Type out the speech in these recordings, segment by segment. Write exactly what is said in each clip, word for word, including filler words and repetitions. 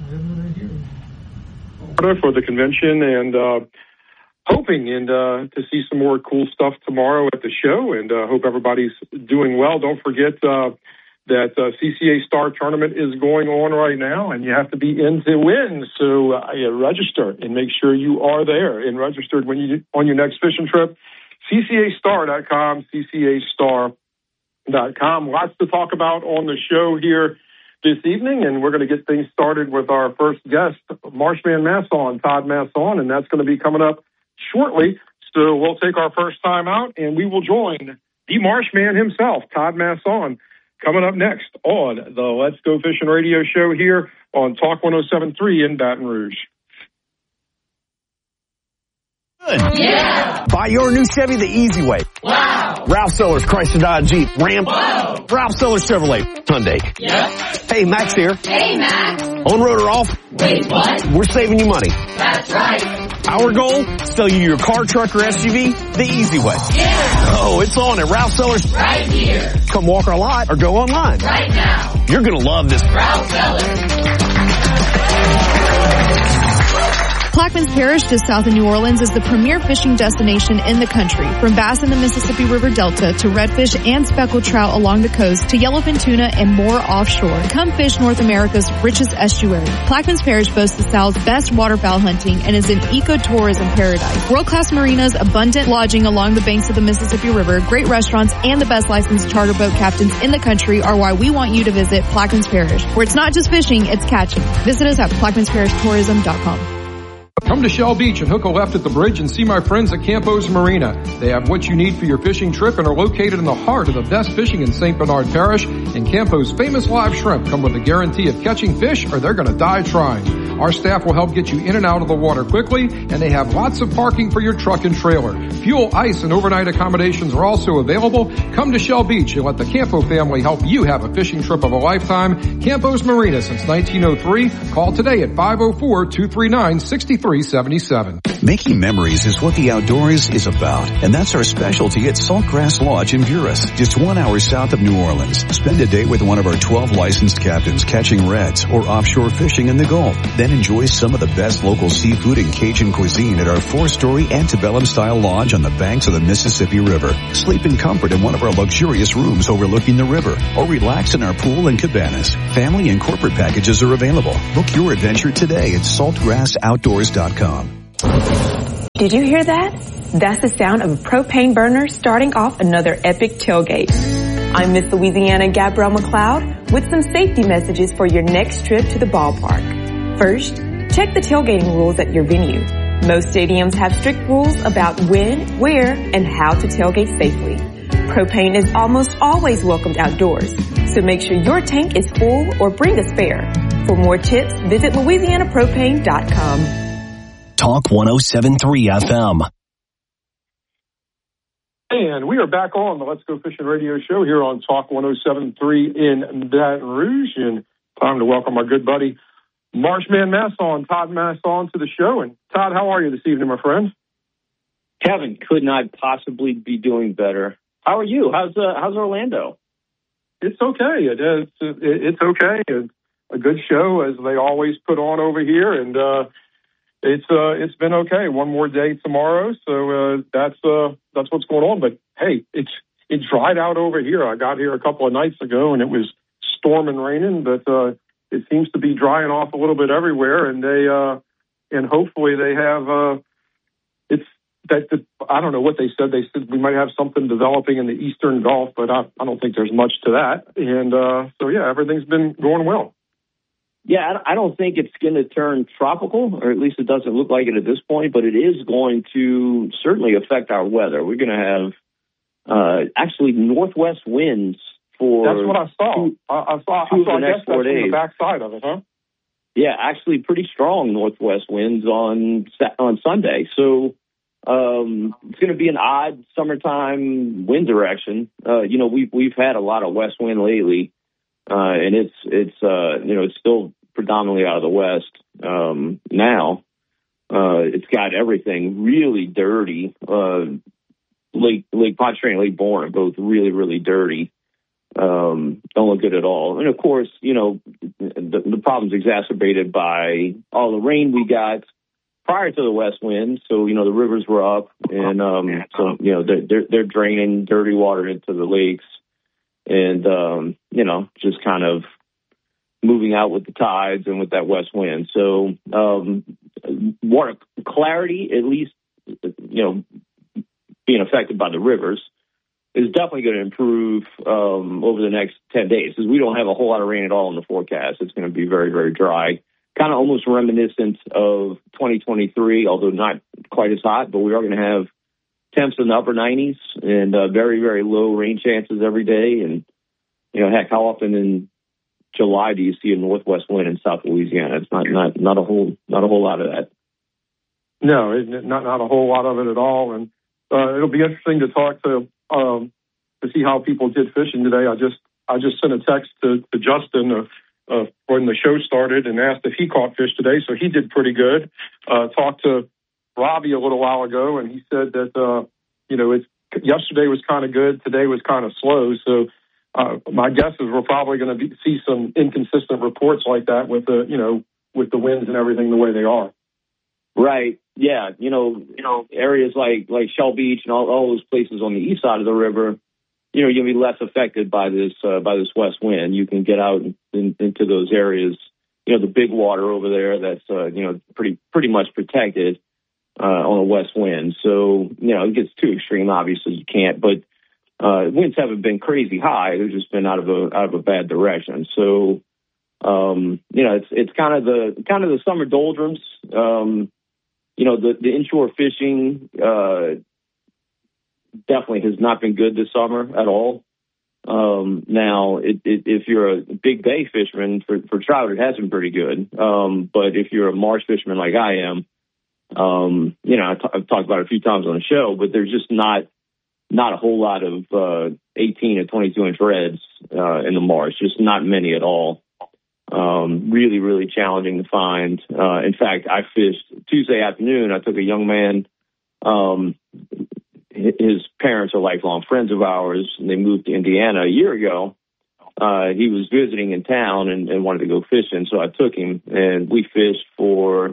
For the convention and uh, hoping and uh, to see some more cool stuff tomorrow at the show, and uh, hope everybody's doing well. Don't forget uh, that uh, C C A Star Tournament is going on right now, and you have to be in to win. So uh, yeah, register and make sure you are there and registered when you on your next fishing trip. C C A star dot com, C C A star dot com. Lots to talk about on the show here this evening, and we're going to get things started with our first guest, Marshman Masson, Todd Masson, and that's going to be coming up shortly. So we'll take our first time out, and we will join the Marshman himself, Todd Masson, coming up next on the Let's Go Fishing radio show here on Talk one oh seven point three in Baton Rouge. Yeah! Buy your new Chevy the easy way. Wow! Ralph Sellers, Chrysler Dodge Jeep, Ram. Whoa! Ralph Sellers Chevrolet, Hyundai. Yep. Hey, Max here. Hey, Max. On road or off? Wait, what? We're saving you money. That's right. Our goal? Sell you your car, truck, or S U V the easy way. Yeah! Oh, it's on at Ralph Sellers. Right here. Come walk our lot or go online. Right now. You're going to love this. Ralph Sellers. Plaquemines Parish, just south of New Orleans, is the premier fishing destination in the country. From bass in the Mississippi River Delta to redfish and speckled trout along the coast to yellowfin tuna and more offshore. Come fish North America's richest estuary. Plaquemines Parish boasts the South's best waterfowl hunting and is an ecotourism paradise. World-class marinas, abundant lodging along the banks of the Mississippi River, great restaurants, and the best licensed charter boat captains in the country are why we want you to visit Plaquemines Parish, where it's not just fishing, it's catching. Visit us at plaquemines parish tourism dot com. Come to Shell Beach and hook a left at the bridge and see my friends at Campos Marina. They have what you need for your fishing trip and are located in the heart of the best fishing in Saint Bernard Parish. And Campos' famous live shrimp come with a guarantee of catching fish or they're going to die trying. Our staff will help get you in and out of the water quickly, and they have lots of parking for your truck and trailer. Fuel, ice, and overnight accommodations are also available. Come to Shell Beach and let the Campo family help you have a fishing trip of a lifetime. Campos Marina since nineteen oh three. Call today at five oh four, two three nine, six three seven seven. Making memories is what the outdoors is about, and that's our specialty at Saltgrass Lodge in Buras, just one hour south of New Orleans. Spend a day with one of our twelve licensed captains catching reds or offshore fishing in the Gulf. Then enjoy some of the best local seafood and Cajun cuisine at our four-story antebellum-style lodge on the banks of the Mississippi River. Sleep in comfort in one of our luxurious rooms overlooking the river, or relax in our pool and cabanas. Family and corporate packages are available. Book your adventure today at saltgrass outdoors dot com. Did you hear that? That's the sound of a propane burner starting off another epic tailgate. I'm Miss Louisiana Gabrielle McLeod with some safety messages for your next trip to the ballpark. First, check the tailgating rules at your venue. Most stadiums have strict rules about when, where, and how to tailgate safely. Propane is almost always welcomed outdoors, so make sure your tank is full or bring a spare. For more tips, visit louisiana propane dot com. Talk one oh seven point three F M. And we are back on the Let's Go Fishing radio show here on Talk one oh seven point three in Baton Rouge. And time to welcome our good buddy, Marshman Masson, Todd Masson, to the show. And Todd, how are you this evening, my friend? Kevin, could not possibly be doing better. How are you? How's uh, how's Orlando? It's okay. It is. It's okay. It's a good show, as they always put on over here. And, uh, It's uh, it's been okay. One more day tomorrow, so uh, that's uh, that's what's going on. But hey, it's it dried out over here. I got here a couple of nights ago, and it was storming, raining. But uh, it seems to be drying off a little bit everywhere. And they uh, and hopefully they have uh, it's that the, I don't know what they said. They said we might have something developing in the Eastern Gulf, but I, I don't think there's much to that. And uh, so yeah, everything's been going well. Yeah, I don't think it's going to turn tropical, or at least it doesn't look like it at this point, but it is going to certainly affect our weather. We're going to have uh, actually northwest winds for... That's what I saw. Two, I, I saw, I, saw, I guess that's from the backside of it, huh? Yeah, actually pretty strong northwest winds on on Sunday. So um, it's going to be an odd summertime wind direction. Uh, you know, we've, we've had a lot of west wind lately. Uh, and it's, it's, uh, you know, it's still predominantly out of the west, um, now. Uh, it's got everything really dirty. Uh, Lake, Lake Pontchartrain and Lake Borgne are both really, really dirty. um, don't look good at all. And of course, you know, the, the problem's exacerbated by all the rain we got prior to the west wind. So, you know, the rivers were up, and um, so, you know, they're, they're, they're draining dirty water into the lakes, and, um, you know, just kind of moving out with the tides and with that west wind. So, um, water clarity, at least, you know, being affected by the rivers, is definitely going to improve um, over the next ten days, because we don't have a whole lot of rain at all in the forecast. It's going to be very, very dry, kind of almost reminiscent of twenty twenty-three, although not quite as hot, but we are going to have temps in the upper nineties and uh, very, very low rain chances every day. And, you know, heck, how often in July do you see a northwest wind in South Louisiana? It's not, not, not a whole, not a whole lot of that. No, not, not a whole lot of it at all. And uh, it'll be interesting to talk to, um, to see how people did fishing today. I just, I just sent a text to, to Justin uh, uh, when the show started and asked if he caught fish today. So he did pretty good. Uh, talked to Robbie a little while ago, and he said that, uh, you know, it's, yesterday was kind of good. Today was kind of slow. So uh, my guess is we're probably going to see some inconsistent reports like that with the, you know, with the winds and everything the way they are. Right. Yeah. You know, you know, areas like, like Shell Beach and all, all those places on the east side of the river, you know, you'll be less affected by this, uh, by this west wind. You can get out in, in, into those areas, you know, the big water over there that's, uh, you know, pretty, pretty much protected, uh, on a west wind. So, you know, it gets too extreme, obviously you can't, but, uh, winds haven't been crazy high. They've just been out of a, out of a bad direction. So, um, you know, it's, it's kind of the, kind of the summer doldrums. Um, you know, the, the inshore fishing, uh, definitely has not been good this summer at all. Um, now, it, it, if you're a big bay fisherman for, for trout, it has been pretty good. Um, but if you're a marsh fisherman like I am, um, you know, I t- I've talked about it a few times on the show, but there's just not not a whole lot of uh, eighteen and twenty-two inch reds uh, in the marsh, just not many at all. Um, really, really challenging to find. Uh, in fact, I fished Tuesday afternoon. I took a young man. Um, his parents are lifelong friends of ours, and they moved to Indiana a year ago. Uh, he was visiting in town and, and wanted to go fishing, so I took him, and we fished for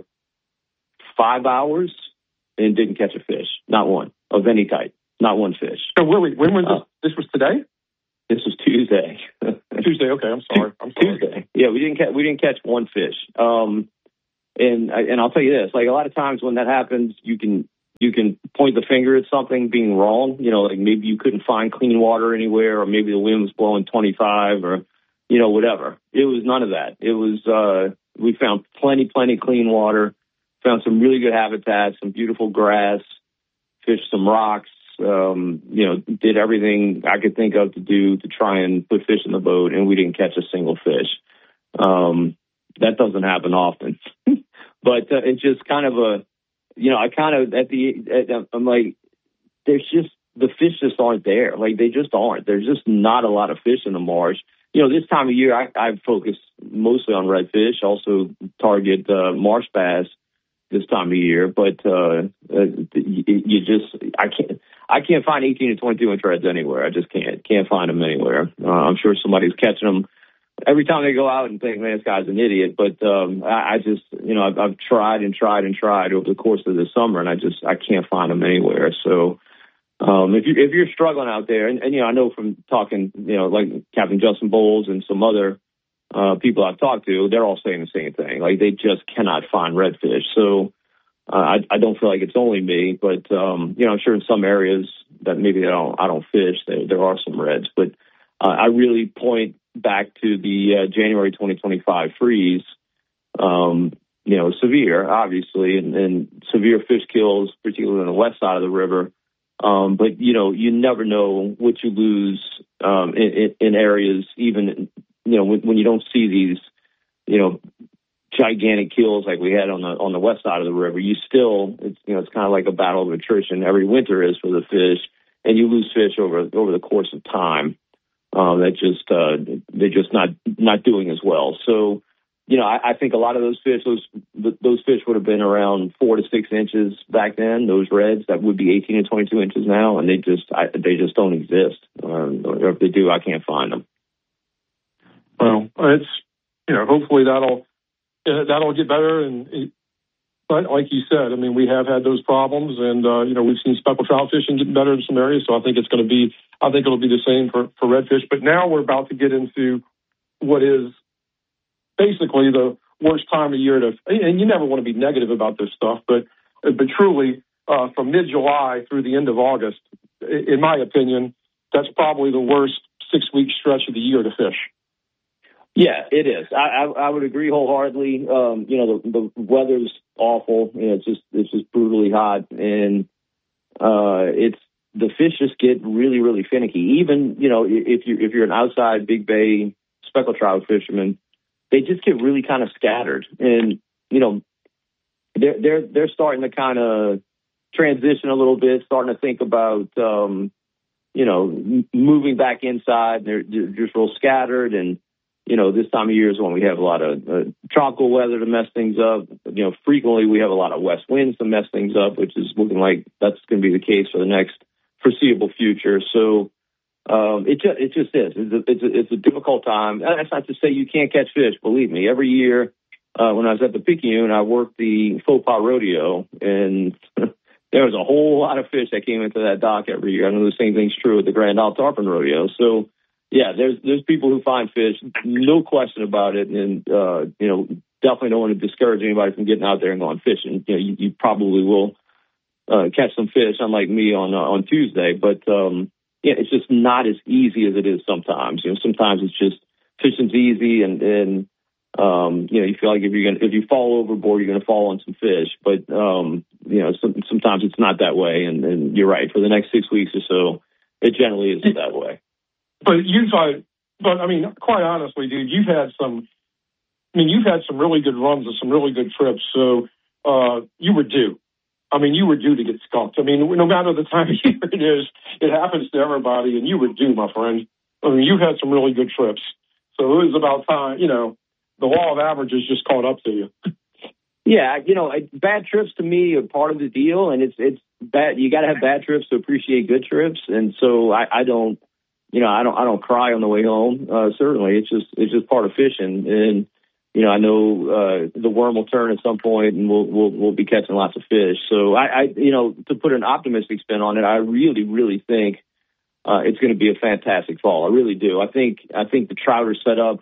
five hours and didn't catch a fish, not one, of any type, not one fish. So, Willie, when was this? Uh, this was today? This was Tuesday. Tuesday, okay. I'm sorry. I'm sorry. Tuesday. Yeah, we didn't catch we didn't catch one fish. Um, and and I'll tell you this: like a lot of times when that happens, you can you can point the finger at something being wrong. You know, like maybe you couldn't find clean water anywhere, or maybe the wind was blowing twenty-five, or you know whatever. It was none of that. It was uh, we found plenty, plenty clean water. Found some really good habitat, some beautiful grass, fished some rocks. Um, you know, did everything I could think of to do to try and put fish in the boat, and we didn't catch a single fish. Um, that doesn't happen often, but uh, it's just kind of a, you know, I kind of at the, at, I'm like, there's just the fish just aren't there. Like they just aren't. There's just not a lot of fish in the marsh. You know, this time of year, I, I focus mostly on redfish, also target uh, marsh bass this time of year, but uh, uh, you just I can't I can't find eighteen to twenty-two inch reds anywhere. I just can't can't find them anywhere. Uh, I'm sure somebody's catching them every time they go out and think, man, this guy's an idiot. But um, I, I just you know I've, I've tried and tried and tried over the course of the summer, and I just I can't find them anywhere. So um, if you if you're struggling out there, and, and you know I know from talking you know like Captain Justin Bowles and some other Uh, people I've talked to, they're all saying the same thing. Like they just cannot find redfish. So uh, I, I don't feel like it's only me, but um, you know, I'm sure in some areas that maybe I don't, I don't fish, there, there are some reds. But uh, I really point back to the uh, January twenty twenty-five freeze. Um, you know, severe, obviously, and, and severe fish kills, particularly on the west side of the river. Um, but you know, you never know what you lose um, in, in, in areas, even. You know, when, when you don't see these, you know, gigantic kills like we had on the on the west side of the river, you still, it's you know, it's kind of like a battle of attrition. Every winter is for the fish, and you lose fish over over the course of time. Um, that just uh, they're just not not doing as well. So you know, I, I think a lot of those fish, those those fish would have been around four to six inches back then. Those reds that would be eighteen to twenty-two inches now, and they just I, they just don't exist. Um, or if they do, I can't find them. Well, it's you know, hopefully that'll uh, that'll get better. And but like you said, I mean, we have had those problems, and uh, you know, we've seen speckled trout fishing getting better in some areas. So I think it's going to be, I think it'll be the same for for redfish. But now we're about to get into what is basically the worst time of year to, and you never want to be negative about this stuff, but but truly, uh, from mid-July through the end of August, in my opinion, that's probably the worst six-week stretch of the year to fish. Yeah, it is. I, I, I would agree wholeheartedly. Um, you know, the, the weather's awful. You know, it's just it's just brutally hot, and uh, it's the fish just get really, really finicky. Even you know, if you if you're an outside big bay speckled trout fisherman, they just get really kind of scattered, and you know, they're they're they're starting to kind of transition a little bit, starting to think about um, you know, moving back inside. They're, they're just real scattered, and you know, this time of year is when we have a lot of uh, tropical weather to mess things up. You know, frequently we have a lot of west winds to mess things up, which is looking like that's going to be the case for the next foreseeable future. So. Um, it just it just is. It's a, it's, a, it's a difficult time. That's not to say you can't catch fish. Believe me, every year uh, when I was at the Picayune, I worked the faux pas rodeo, and there was a whole lot of fish that came into that dock every year. I know the same thing's true at the Grand Isle Tarpon Rodeo. So, yeah, there's there's people who find fish, no question about it, and uh, you know, definitely don't want to discourage anybody from getting out there and going fishing. You know, you, you probably will uh, catch some fish, unlike me on uh, on Tuesday, but. Um, Yeah, it's just not as easy as it is sometimes. You know, sometimes it's just fishing's easy, and, and um, you know, you feel like if you're gonna if you fall overboard, you're gonna fall on some fish. But um, you know, some, sometimes it's not that way. And, and you're right. For the next six weeks or so, it generally isn't that way. But you've had, but I mean, quite honestly, dude, you've had some. I mean, you've had some really good runs and some really good trips. So uh, you were due. I mean, you were due to get skunked. I mean, no matter the time of year it is, it happens to everybody, and you were due, my friend. I mean, you've had some really good trips. So it was about time, you know, the law of averages just caught up to you. Yeah, you know, bad trips to me are part of the deal, and it's it's bad. You got to have bad trips to appreciate good trips, and so I, I don't, you know, I don't I don't cry on the way home. Uh, certainly, it's just it's just part of fishing, and you know, I know uh, the worm will turn at some point, and we'll we'll we'll be catching lots of fish. So I, I you know, to put an optimistic spin on it, I really really think uh, it's going to be a fantastic fall. I really do. I think I think the trout are set up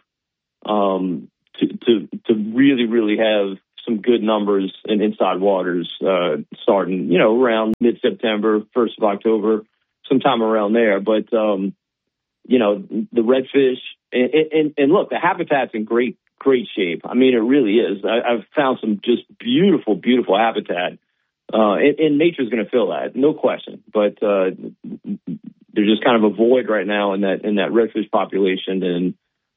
um, to to to really really have some good numbers in inside waters uh, starting, you know, around mid September, first of October, sometime around there. But um, you know, the redfish and, and and look, the habitat's in great. Great shape. I mean, it really is. I, I've found some just beautiful, beautiful habitat, uh, and, and nature's going to fill that, no question. But uh, there's just kind of a void right now in that in that redfish population, and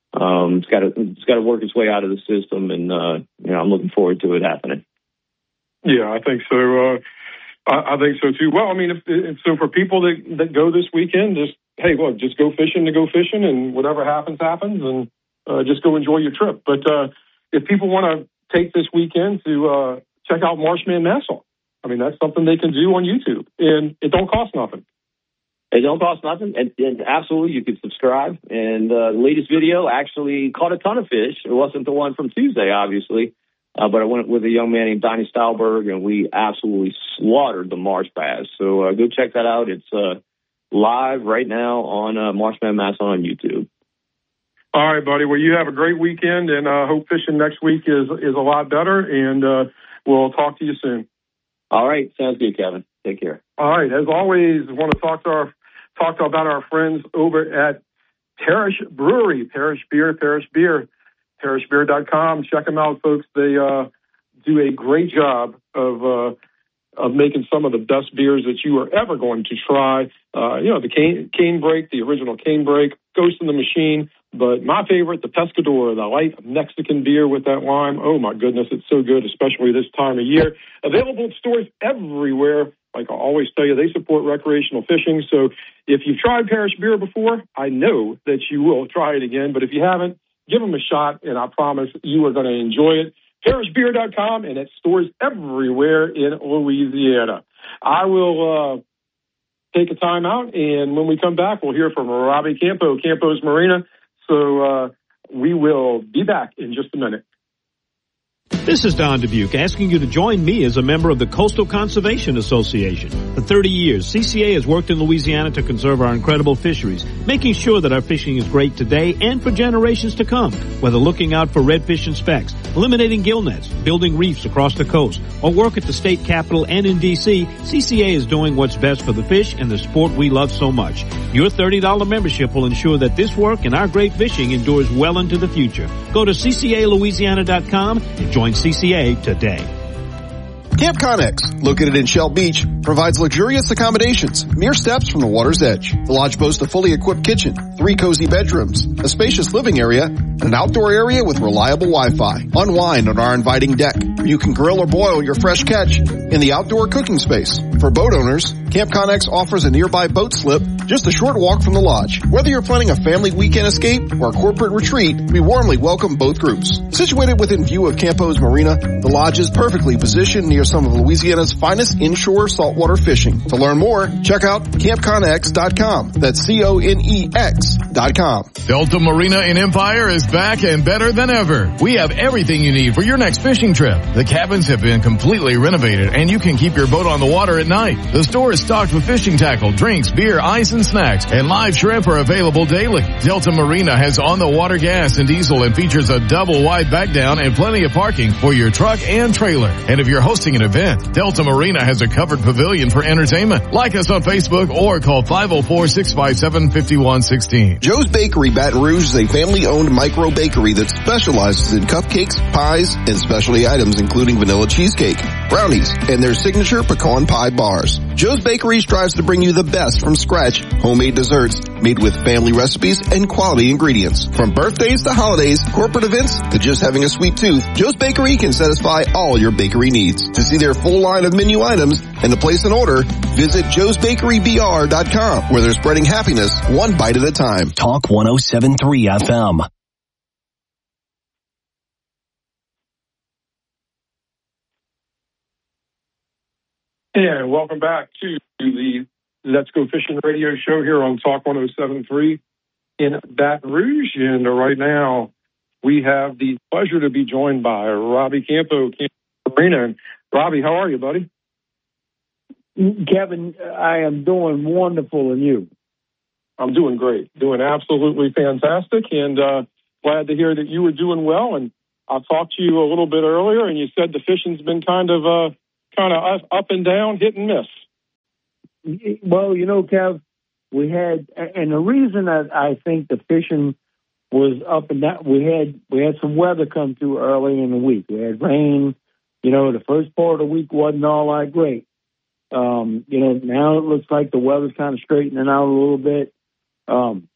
um, it's got to it's got to work its way out of the system. And uh, you know, I'm looking forward to it happening. Yeah, I think so. Uh, I, I think so too. Well, I mean, if, if so for people that that go this weekend, just hey, look, just go fishing to go fishing, and whatever happens, happens, and Uh, just go enjoy your trip. But uh, if people want to take this weekend to uh, check out Marshman Nassau, I mean, that's something they can do on YouTube, and it don't cost nothing. It don't cost nothing, and, and absolutely you can subscribe. And uh, the latest video actually caught a ton of fish. It wasn't the one from Tuesday, obviously, uh, but I went with a young man named Donnie Stylberg, and we absolutely slaughtered the marsh bass. So uh, go check that out. It's uh, live right now on uh, Marshman Nassau on YouTube. All right, buddy. Well, you have a great weekend, and I uh, hope fishing next week is is a lot better, and uh, we'll talk to you soon. All right. Sounds good, Kevin. Take care. All right. As always, I want to talk to our talk to about our friends over at Parish Brewery, Parish Beer, Parish Beer, parish beer dot com. Check them out, folks. They uh, do a great job of uh, of making some of the best beers that you are ever going to try. Uh, you know, the cane, cane break, the original cane break, Ghost in the Machine. But my favorite, the Pescador, the light Mexican beer with that lime. Oh, my goodness, it's so good, especially this time of year. Available in stores everywhere. Like I always tell you, they support recreational fishing. So if you've tried Parish Beer before, I know that you will try it again. But if you haven't, give them a shot, and I promise you are going to enjoy it. Parish Beer dot com, and at stores everywhere in Louisiana. I will uh, take a time out, and when we come back, we'll hear from Robbie Campo, Campo's Marina. So uh, we will be back in just a minute. This is Don Dubuque asking you to join me as a member of the Coastal Conservation Association. For thirty years, C C A has worked in Louisiana to conserve our incredible fisheries, making sure that our fishing is great today and for generations to come. Whether looking out for redfish and specks, eliminating gill nets, building reefs across the coast, or work at the state capitol and in D C, C C A is doing what's best for the fish and the sport we love so much. Your thirty dollars membership will ensure that this work and our great fishing endures well into the future. Go to C C A Louisiana dot com and join C C A today. Camp Connex, located in Shell Beach, provides luxurious accommodations, mere steps from the water's edge. The lodge boasts a fully equipped kitchen, three cozy bedrooms, a spacious living area, and an outdoor area with reliable Wi-Fi. Unwind on our inviting deck, where you can grill or boil your fresh catch in the outdoor cooking space. For boat owners, Camp Connex offers a nearby boat slip, just a short walk from the lodge. Whether you're planning a family weekend escape or a corporate retreat, we warmly welcome both groups. Situated within view of Campo's Marina, the lodge is perfectly positioned near some of Louisiana's finest inshore saltwater fishing. To learn more, check out camp connex dot com. That's C O N E X dot com. Delta Marina in Empire is back and better than ever. We have everything you need for your next fishing trip. The cabins have been completely renovated and you can keep your boat on the water at night. The store is stocked with fishing tackle, drinks, beer, ice, and snacks, and live shrimp are available daily. Delta Marina has on-the-water gas and diesel and features a double wide back down and plenty of parking for your truck and trailer. And if you're hosting an event, Delta Marina has a covered pavilion for entertainment. Like us on Facebook or call five oh four, six five seven, five one one six. Joe's Bakery Baton Rouge is a family-owned micro bakery that specializes in cupcakes, pies, and specialty items including vanilla cheesecake, brownies, and their signature pecan pie bars. Joe's Bakery strives to bring you the best from scratch, homemade desserts made with family recipes and quality ingredients. From birthdays to holidays, corporate events to just having a sweet tooth, Joe's Bakery can satisfy all your bakery needs. To see their full line of menu items and to place an order, visit joes bakery b r dot com, where they're spreading happiness one bite at a time. Talk one oh seven point three F M. And welcome back to the Let's Go Fishing radio show here on Talk one oh seven point three in Baton Rouge. And right now we have the pleasure to be joined by Robbie Campo, Campo Marina. And Robbie, how are you, buddy? Kevin, I am doing wonderful, and you? I'm doing great, doing absolutely fantastic, and uh, glad to hear that you were doing well. And I talked to you a little bit earlier, and you said the fishing's been kind of uh, kind of up and down, hit and miss. Well, you know, Kev, we had, and the reason that I think the fishing was up and down, we had we had some weather come through early in the week. We had rain. You know, the first part of the week wasn't all that great. Um, you know, now it looks like the weather's kind of straightening out a little bit. Um,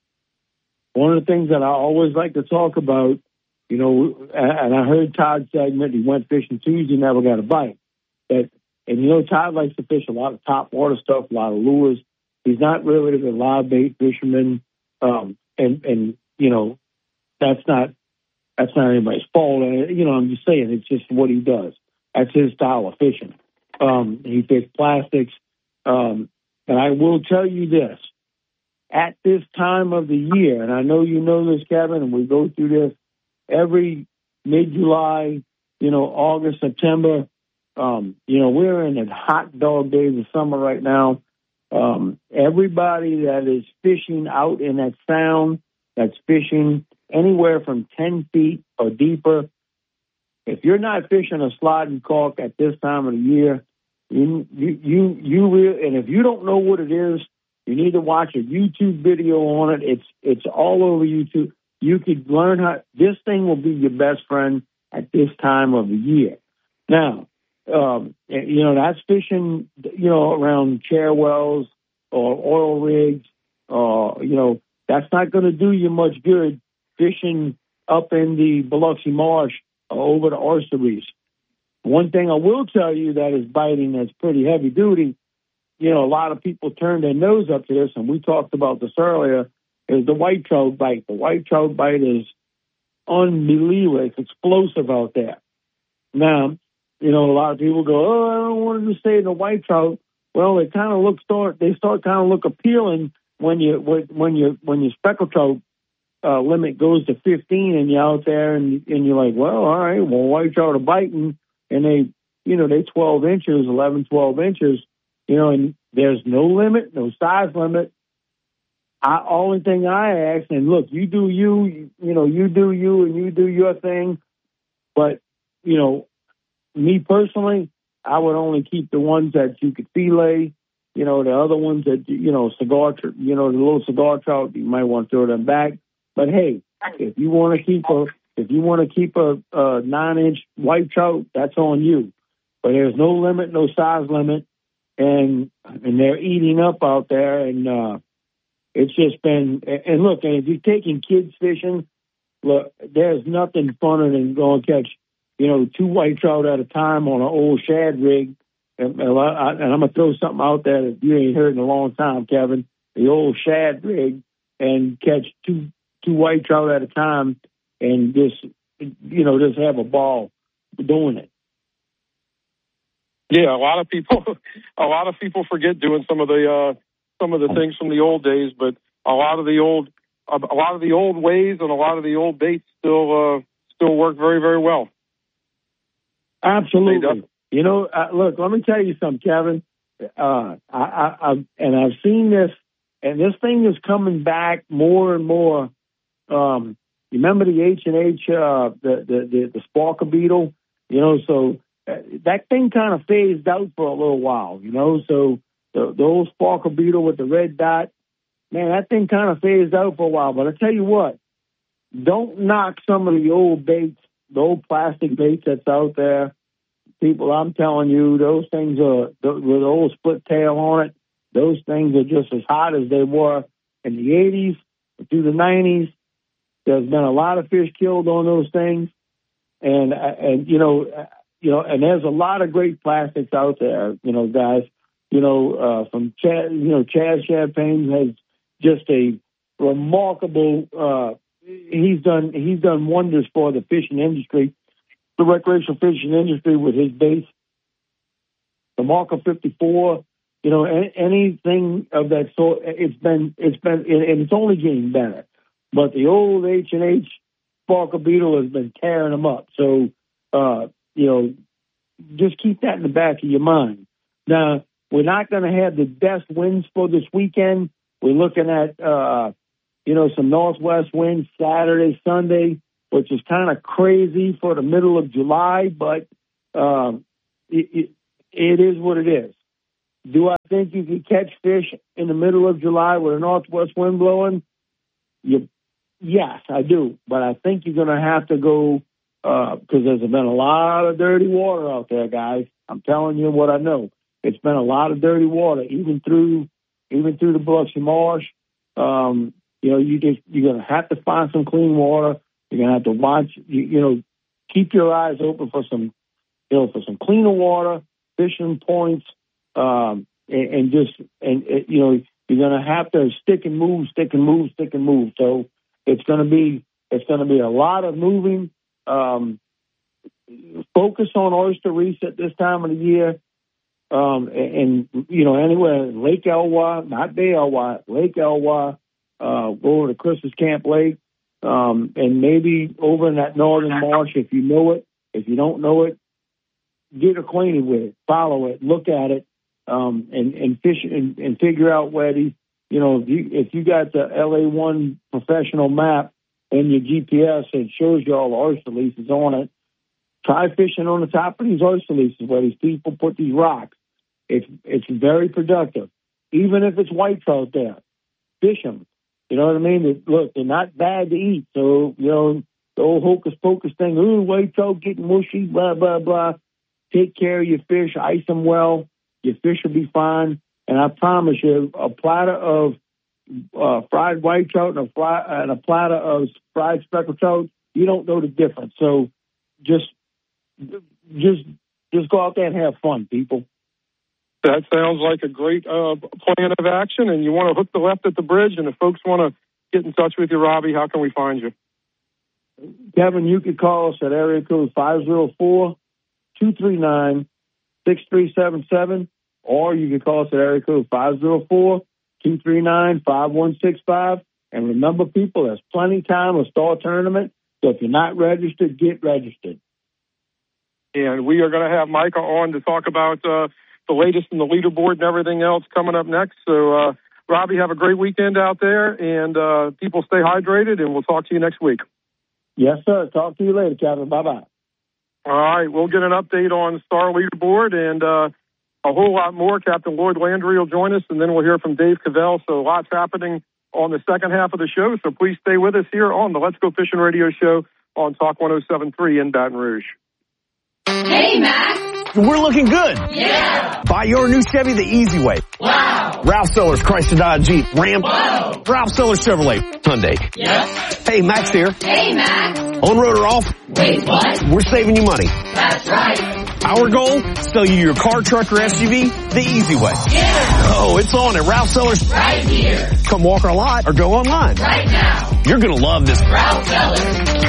one of the things that I always like to talk about, you know, and I heard Todd segment, he went fishing Tuesday, never got a bite. That, and, you know, Todd likes to fish a lot of top water stuff, a lot of lures. He's not really a live bait fisherman. Um, and, and, you know, that's not, that's not anybody's fault. You know, I'm just saying, it's just what he does. That's his style of fishing. Um, he fishes plastics. Um, and I will tell you this, at this time of the year, and I know you know this, Kevin, and we go through this every mid-July, you know, August, September. Um, you know, we're in the hot dog days of summer right now. Um, everybody that is fishing out in that sound, that's fishing anywhere from ten feet or deeper, if you're not fishing a sliding cork at this time of the year, you you you, you will, and if you don't know what it is, you need to watch a YouTube video on it. It's it's all over YouTube. You could learn how. This thing will be your best friend at this time of the year. Now, um, you know, that's fishing, you know, around chair wells or oil rigs. Uh, you know, that's not going to do you much good fishing up in the Biloxi Marsh or over the oyster reefs. One thing I will tell you that is biting that's pretty heavy duty, you know, a lot of people turn their nose up to this, and we talked about this earlier, is the white trout bite. The white trout bite is unbelievable. It's explosive out there. Now, you know, a lot of people go, oh, I don't want to stay in the white trout. Well, they kind of look start. They start kind of look appealing when you when you when your speckled trout uh, limit goes to fifteen, and you're out there, and and you're like, well, all right, well, white trout are biting, and they, you know, they twelve inches, eleven, twelve inches, you know, and there's no limit, no size limit. I only thing I ask, and look, you do you, you, you know, you do you, and you do your thing, but you know, me personally, I would only keep the ones that you could fillet. You know, the other ones that, you know, cigar, you know, the little cigar trout, you might want to throw them back. But hey, if you want to keep a, if you want to keep a, a nine-inch white trout, that's on you. But there's no limit, no size limit, and and they're eating up out there, and uh, it's just been. And look, and if you're taking kids fishing, look, there's nothing funner than going to catch, you know, two white trout at a time on an old shad rig. And, and, I, and I'm going to throw something out there that you ain't heard in a long time, Kevin, the old shad rig, and catch two two white trout at a time and just, you know, just have a ball doing it. Yeah, a lot of people, a lot of people forget doing some of the uh, some of the things from the old days, but a lot of the old, a lot of the old ways and a lot of the old baits still uh, still work very, very well. Absolutely. You know, uh, look, let me tell you something, Kevin. Uh, I, I, I, and I've seen this, and this thing is coming back more and more. Um, you remember the H and H, uh, the, the, the, the Sparker beetle? You know, so uh, that thing kind of phased out for a little while, you know, so the, the old Sparker beetle with the red dot, man, that thing kind of phased out for a while. But I tell you what, don't knock some of the old baits, the old plastic baits that's out there. People, I'm telling you, those things are, with the old split tail on it, those things are just as hot as they were in the eighties through the nineties. There's been a lot of fish killed on those things. And, and you know, you know, and there's a lot of great plastics out there, you know, guys. You know, uh, from Chad, you know, Chad Champagne has just a remarkable, uh, he's done, he's done wonders for the fishing industry. The recreational fishing industry with his base, the Marker fifty-four, you know, anything of that sort. It's been, it's been, and it's only getting better. But the old H and H Sparker beetle has been tearing them up. So, uh, you know, just keep that in the back of your mind. Now, we're not going to have the best winds for this weekend. We're looking at, uh, you know, some northwest winds Saturday, Sunday, which is kind of crazy for the middle of July, but um, it, it, it is what it is. Do I think you can catch fish in the middle of July with a northwest wind blowing? You, yes, I do. But I think you're going to have to go, because uh, there's been a lot of dirty water out there, guys. I'm telling you what I know. It's been a lot of dirty water, even through even through the Biloxi Marsh. Um, you know, you just, you're going to have to find some clean water. You're going to have to watch, you, you know, keep your eyes open for some, you know, for some cleaner water, fishing points, um, and, and just, and, and, you know, you're going to have to stick and move, stick and move, stick and move. So it's going to be, it's going to be a lot of moving. Um, focus on oyster reefs at this time of the year. Um, and, and, you know, anywhere, Lake Elwha, not Bay Elwha, Lake Elwha, uh, go over to Christmas Camp Lake. Um, and maybe over in that northern marsh, if you know it, if you don't know it, get acquainted with it, follow it, look at it, um, and, and fish and, and figure out where these, you know, if you, if you got the L A one professional map and your G P S that shows you all the oyster leases on it, try fishing on the top of these oyster leases where these people put these rocks. It's, it's very productive. Even if it's white trout there, fish them. You know what I mean? Look, they're not bad to eat. So, you know, the old hocus pocus thing, ooh, white trout getting mushy, blah, blah, blah. Take care of your fish, ice them well. Your fish will be fine. And I promise you, a platter of uh, fried white trout and a, fry, and a platter of fried speckled trout, you don't know the difference. So just, just, just go out there and have fun, people. That sounds like a great uh, plan of action, and you want to hook the left at the bridge, and if folks want to get in touch with you, Robbie, how can we find you? Kevin, you could call us at area code five oh four, two three nine, six three seven seven, or you can call us at area code five oh four, two three nine, five one six five. And remember, people, there's plenty of time of Star Tournament, so if you're not registered, get registered. And we are going to have Micah on to talk about uh, the latest in the leaderboard and everything else coming up next. So, uh, Robbie, have a great weekend out there, and uh, people stay hydrated, and we'll talk to you next week. Yes, sir. Talk to you later, Kevin. Bye-bye. All right. We'll get an update on Star Leaderboard and uh, a whole lot more. Captain Lloyd Landry will join us, and then we'll hear from Dave Cavell. So lots happening on the second half of the show. So please stay with us here on the Let's Go Fishing Radio Show on Talk one oh seven point three in Baton Rouge. Hey, Mac. We're looking good. Yeah. Buy your new Chevy the easy way. Wow. Ralph Sellers, Chrysler Dodge Jeep, Ram. Whoa. Ralph Sellers Chevrolet, Hyundai. Yes. Hey, Max here. Hey, Mac. On road or off? Wait, what? We're saving you money. That's right. Our goal, sell you your car, truck, or S U V the easy way. Yeah. Oh, it's on at Ralph Sellers. Right here. Come walk our lot or go online. Right now. You're going to love this. Ralph Sellers.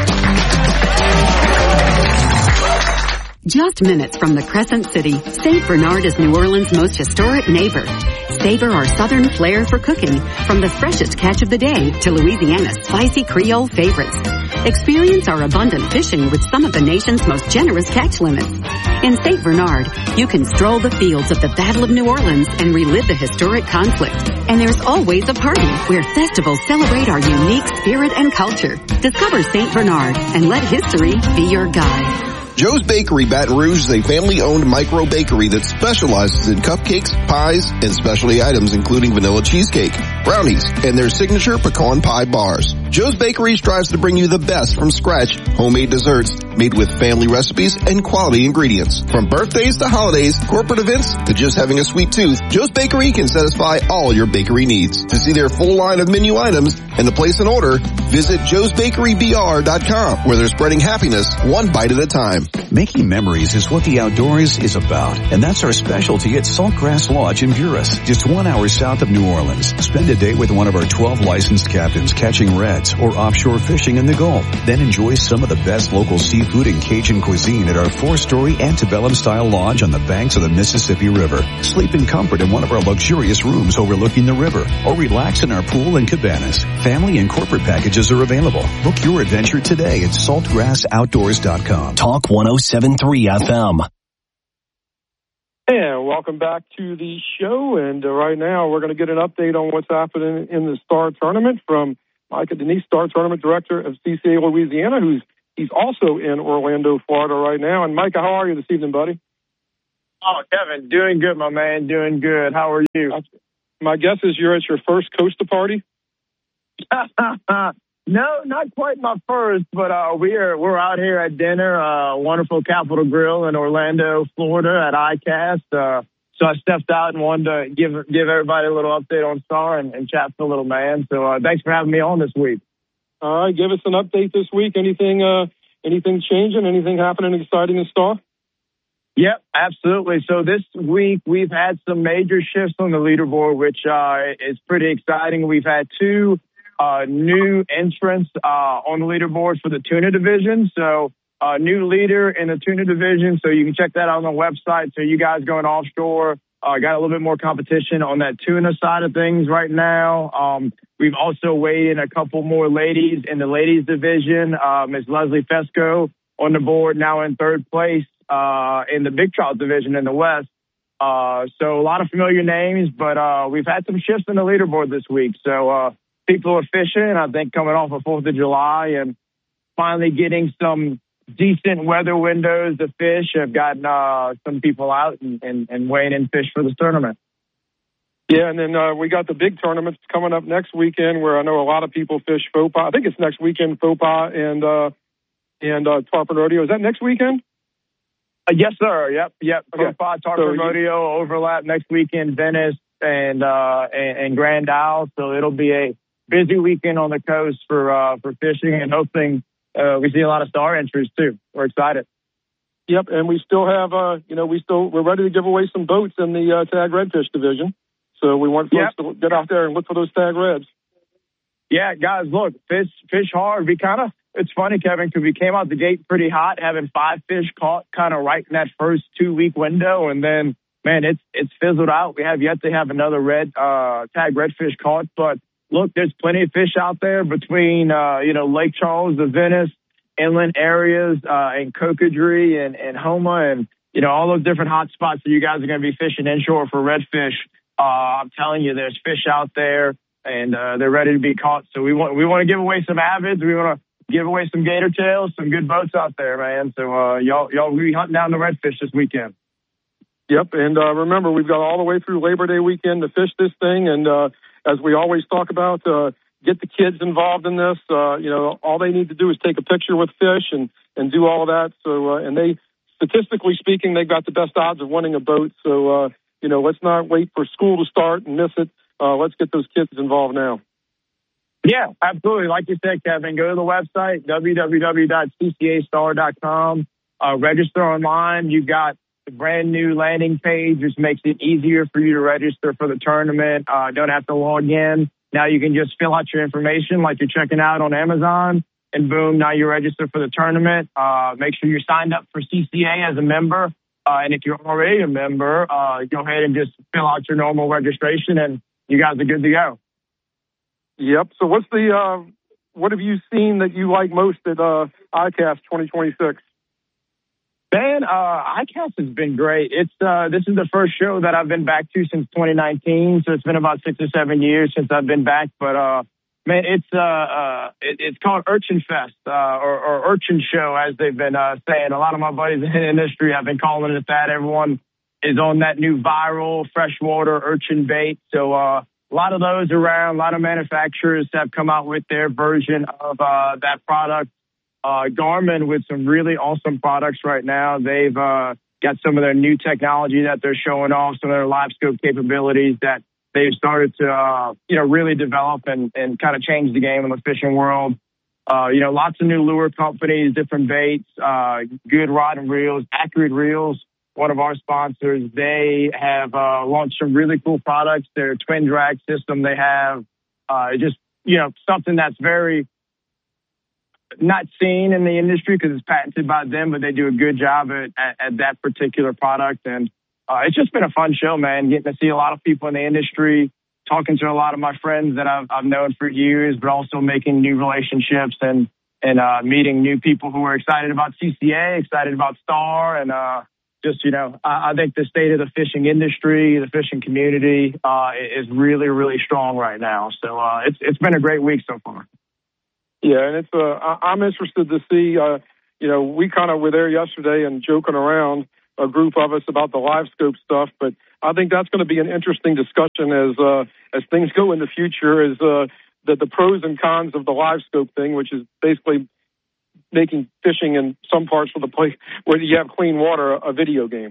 Just minutes from the Crescent City, Saint Bernard is New Orleans' most historic neighbor. Savor our southern flair for cooking, from the freshest catch of the day to Louisiana's spicy Creole favorites. Experience our abundant fishing with some of the nation's most generous catch limits. In Saint Bernard, you can stroll the fields of the Battle of New Orleans and relive the historic conflict. And there's always a party where festivals celebrate our unique spirit and culture. Discover Saint Bernard and let history be your guide. Joe's Bakery Baton Rouge is a family-owned micro bakery that specializes in cupcakes, pies, and specialty items including vanilla cheesecake, brownies, and their signature pecan pie bars. Joe's Bakery strives to bring you the best from scratch homemade desserts made with family recipes and quality ingredients. From birthdays to holidays, corporate events to just having a sweet tooth, Joe's Bakery can satisfy all your bakery needs. To see their full line of menu items and to place an order, visit joes bakery b r dot com, where they're spreading happiness one bite at a time. Making memories is what the outdoors is about, and that's our specialty at Saltgrass Lodge in Buras, just one hour south of New Orleans. Spend a day with one of our twelve licensed captains catching reds or offshore fishing in the Gulf. Then enjoy some of the best local seafood and Cajun cuisine at our four-story antebellum-style lodge on the banks of the Mississippi River. Sleep in comfort in one of our luxurious rooms overlooking the river, or relax in our pool and cabanas. Family and corporate packages are available. Book your adventure today at saltgrass outdoors dot com. Talk one oh seven point three F M. And welcome back to the show. And uh, right now we're going to get an update on what's happening in the Star Tournament from Micah Denise, Star Tournament Director of C C A Louisiana, who's he's also in Orlando, Florida right now. And Micah, how are you this evening, buddy? Oh, Kevin, doing good, my man, doing good. How are you? My guess is you're at your first Costa party? No, not quite my first, but uh, we're we're out here at dinner, uh, wonderful Capitol Grill in Orlando, Florida at I CAST. Uh, so I stepped out and wanted to give give everybody a little update on Star and, and chat for a little man. So uh, thanks for having me on this week. All right, give us an update this week. Anything uh, anything changing? Anything happening exciting in Star? Yep, absolutely. So this week we've had some major shifts on the leaderboard, which uh, is pretty exciting. We've had two Uh, new entrants uh, on the leaderboard for the tuna division. So uh, new leader in the tuna division. So you can check that out on the website. So you guys going offshore, uh, got a little bit more competition on that tuna side of things right now. Um, we've also weighed in a couple more ladies in the ladies division. Uh, Miz Leslie Fesco on the board now in third place uh, in the big trout division in the West. Uh, so a lot of familiar names, but uh, we've had some shifts in the leaderboard this week. So, uh, people are fishing, I think, coming off of fourth of July and finally getting some decent weather windows to fish. I've gotten uh, some people out and, and, and weighing in fish for this tournament. Yeah, and then uh, we got the big tournaments coming up next weekend where I know a lot of people fish faux pas. I think it's next weekend, faux pas and, uh, and uh, Tarpon Rodeo. Is that next weekend? Uh, yes, sir. Yep, yep. Okay. Faux pas, Tarpon so Rodeo, you- overlap next weekend, Venice and, uh, and, and Grand Isle. So it'll be a busy weekend on the coast for uh, for fishing and hoping uh, we see a lot of Star entries too. We're excited. Yep, and we still have, uh, you know, we still we're ready to give away some boats in the uh, tag redfish division. So we want folks yep. to get out there and look for those tag reds. Yeah, guys, look, fish fish hard. We kind of it's funny, Kevin, because we came out the gate pretty hot, having five fish caught kind of right in that first two-week window, and then, man, it's it's fizzled out. We have yet to have another red uh, tag redfish caught, but look, there's plenty of fish out there between, uh, you know, Lake Charles, the Venice, inland areas, uh, and Cocodrie and, and Homa, and, you know, all those different hot spots that you guys are going to be fishing inshore for redfish. Uh, I'm telling you, there's fish out there, and uh, they're ready to be caught. So we want we want to give away some avids. We want to give away some gator tails, some good boats out there, man. So uh, y'all y'all will be hunting down the redfish this weekend. Yep, and uh, remember, we've got all the way through Labor Day weekend to fish this thing, and uh, as we always talk about, uh, get the kids involved in this. Uh, you know, all they need to do is take a picture with fish and, and do all of that. So, uh, and they, statistically speaking, they've got the best odds of winning a boat. So, uh, you know, let's not wait for school to start and miss it. Uh, let's get those kids involved now. Yeah, absolutely. Like you said, Kevin, go to the website, w w w dot c c a star dot com. Uh, register online. You've got the brand new landing page, which makes it easier for you to register for the tournament. Uh, don't have to log in. Now you can just fill out your information like you're checking out on Amazon, and boom, now you're registered for the tournament. Uh, make sure you're signed up for C C A as a member. Uh, and if you're already a member, uh, go ahead and just fill out your normal registration, and you guys are good to go. Yep. So what's the, uh, what have you seen that you like most at uh, I C A S twenty twenty-six? Man, uh, I C A S has been great. It's uh, this is the first show that I've been back to since twenty nineteen, so it's been about six or seven years since I've been back. But uh, man, it's uh, uh, it, it's called Urchin Fest uh, or, or Urchin Show, as they've been uh, saying. A lot of my buddies in the industry have been calling it that. Everyone is on that new viral freshwater urchin bait. So uh, a lot of those around. A lot of manufacturers have come out with their version of uh, that product. Uh, Garmin with some really awesome products right now. They've uh, got some of their new technology that they're showing off, some of their live scope capabilities that they've started to, uh, you know, really develop and, and kind of change the game in the fishing world. Uh, you know, lots of new lure companies, different baits, uh, good rod and reels, Accurate Reels, one of our sponsors. They have uh, launched some really cool products. Their twin drag system they have, uh, just, you know, something that's very not seen in the industry because it's patented by them, but they do a good job at, at, at that particular product. And uh, it's just been a fun show, man, getting to see a lot of people in the industry, talking to a lot of my friends that I've, I've known for years, but also making new relationships and, and uh, meeting new people who are excited about C C A, excited about Star, and uh, just, you know, I, I think the state of the fishing industry, the fishing community uh, is really, really strong right now. So uh, it's it's been a great week so far. Yeah, and it's uh, I'm interested to see, uh, you know, we kind of were there yesterday and joking around, a group of us, about the live scope stuff, but I think that's going to be an interesting discussion as uh, as things go in the future, is uh, the, the pros and cons of the live scope thing, which is basically making fishing in some parts of the place where you have clean water a video game.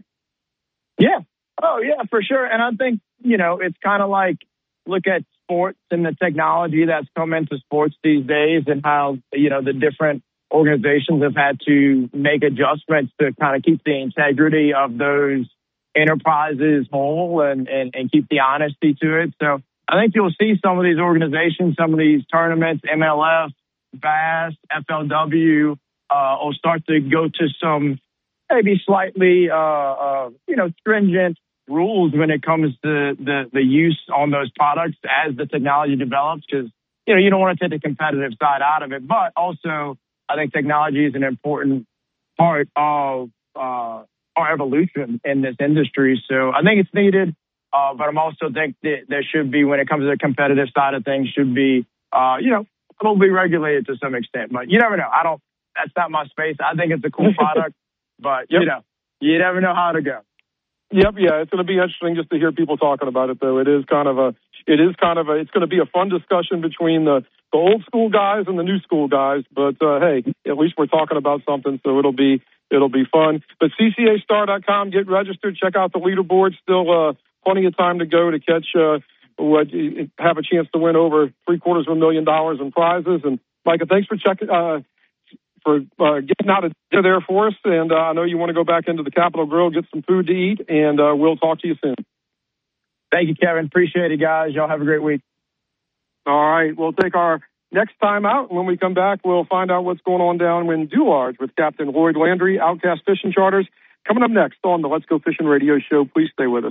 Yeah. Oh, yeah, for sure. And I think, you know, it's kind of like, look at sports and the technology that's come into sports these days, and how, you know, the different organizations have had to make adjustments to kind of keep the integrity of those enterprises whole and, and, and keep the honesty to it. So I think you'll see some of these organizations, some of these tournaments, M L F, Bass, F L W, uh, will start to go to some maybe slightly, uh, uh, you know, stringent rules when it comes to the, the use on those products as the technology develops, because, you know, you don't want to take the competitive side out of it. But also, I think technology is an important part of uh, our evolution in this industry. So I think it's needed, uh, but I'm also think that there should be, when it comes to the competitive side of things, should be, uh, you know, probably regulated to some extent. But you never know. I don't, that's not my space. I think it's a cool product, but, yep. you know, you never know how to go. Yep, yeah, it's going to be interesting just to hear people talking about it, though. It is kind of a, it is kind of a, it's going to be a fun discussion between the, the old school guys and the new school guys. But uh, hey, at least we're talking about something, so it'll be, it'll be fun. But C C A star dot com, get registered, check out the leaderboard. Still uh, plenty of time to go to catch, uh, what, have a chance to win over three quarters of a million dollars in prizes. And Micah, thanks for checking. Uh, for uh, getting out of there for us. And uh, I know you want to go back into the Capitol Grill, get some food to eat, and uh, we'll talk to you soon. Thank you, Kevin. Appreciate it, guys. Y'all have a great week. All right. We'll take our next time out. And when we come back, we'll find out what's going on down in Dularge with Captain Lloyd Landry, Outcast Fishing Charters. Coming up next on the Let's Go Fishing Radio Show. Please stay with us.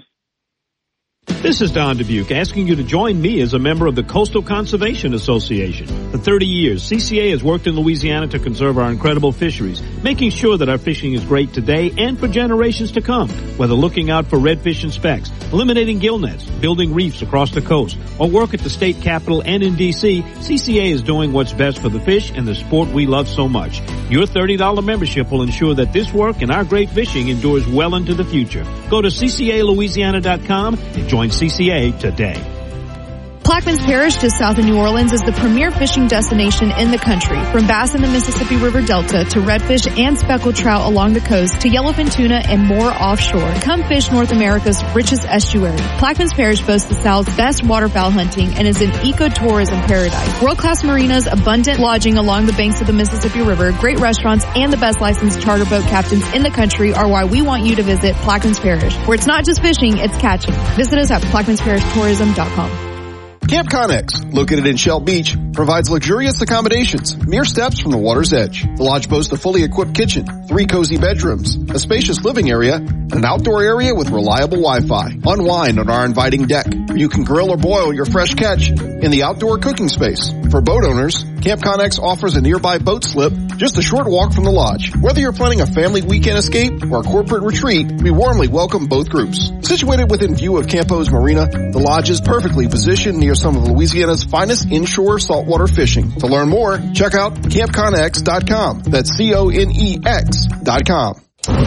This is Don Dubuque asking you to join me as a member of the Coastal Conservation Association. For thirty years, C C A has worked in Louisiana to conserve our incredible fisheries, making sure that our fishing is great today and for generations to come. Whether looking out for redfish and specks, eliminating gill nets, building reefs across the coast, or work at the state capitol and in D C, C C A is doing what's best for the fish and the sport we love so much. Your thirty dollars membership will ensure that this work and our great fishing endures well into the future. Go to C C A Louisiana dot com and join C C A today. Plaquemines Parish, just south of New Orleans, is the premier fishing destination in the country. From bass in the Mississippi River Delta to redfish and speckled trout along the coast to yellowfin tuna and more offshore. Come fish North America's richest estuary. Plaquemines Parish boasts the South's best waterfowl hunting and is an ecotourism paradise. World-class marinas, abundant lodging along the banks of the Mississippi River, great restaurants, and the best licensed charter boat captains in the country are why we want you to visit Plaquemines Parish, where it's not just fishing, it's catching. Visit us at plaquemines parish tourism dot com. Camp Connex, located in Shell Beach, provides luxurious accommodations, mere steps from the water's edge. The lodge boasts a fully equipped kitchen, three cozy bedrooms, a spacious living area, and an outdoor area with reliable Wi-Fi. Unwind on our inviting deck, where you can grill or boil your fresh catch in the outdoor cooking space. For boat owners, Camp Connex offers a nearby boat slip, just a short walk from the lodge. Whether you're planning a family weekend escape or a corporate retreat, we warmly welcome both groups. Situated within view of Campos Marina, the lodge is perfectly positioned near some of Louisiana's finest inshore saltwater fishing. To learn more, check out camp connex dot com. That's C O N E X dot com.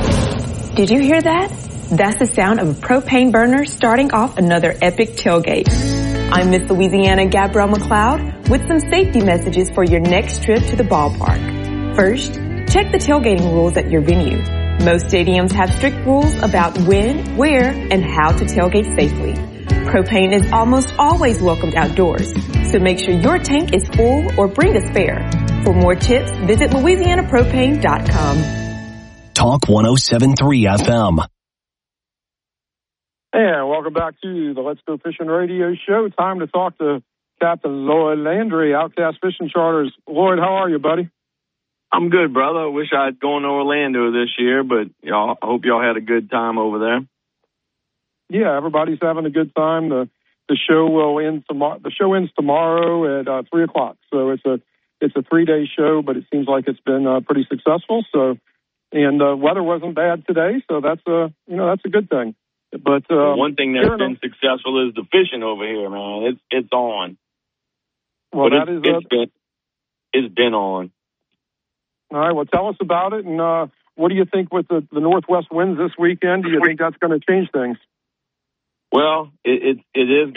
Did you hear that? That's the sound of a propane burner starting off another epic tailgate. I'm Miss Louisiana Gabrielle McLeod with some safety messages for your next trip to the ballpark. First, check the tailgating rules at your venue. Most stadiums have strict rules about when, where, and how to tailgate safely. Propane is almost always welcomed outdoors, so make sure your tank is full or bring a spare. For more tips, visit louisiana propane dot com. Talk one oh seven point three F M. And welcome back to the Let's Go Fishing Radio Show. Time to talk to Captain Lloyd Landry, Outcast Fishing Charters. Lloyd, how are you, buddy? I'm good, brother. I wish I'd gone to Orlando this year, but y'all, I hope y'all had a good time over there. Yeah, everybody's having a good time. The the show will end tomorrow. The show ends tomorrow at uh, three o'clock. So it's a it's a three day show, but it seems like it's been uh, pretty successful. So, and uh, weather wasn't bad today, so that's a you know that's a good thing. But um, one thing that's been a, successful is the fishing over here, man. It's it's on. Well, but that it's, is it's been it's been on. All right. Well, tell us about it, and uh, what do you think with the, the northwest winds this weekend? Do you think that's going to change things? Well, it, it it is